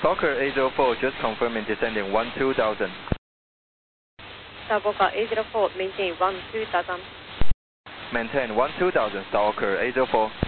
Stalker 804, just confirming descending 12,000. Stalker 804, maintain 12,000. Maintain 12,000, Stalker 804.